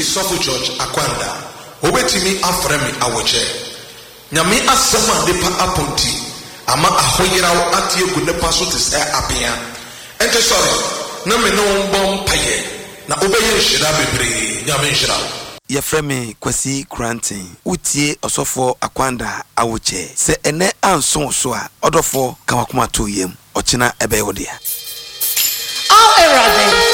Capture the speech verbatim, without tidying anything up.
Sofo George Akwanda obetimi afre me awoche nyame asema depa aponti ama ahoyirawo atie gu nepa so te se apia ente sorry na me no bom paye na obeye hira bebre nyame hira ye frame Kwasi Granting utie Osofo Akwanda awoche se ene anso so a odofo kawakoma to yem ochina ebe wodia all erade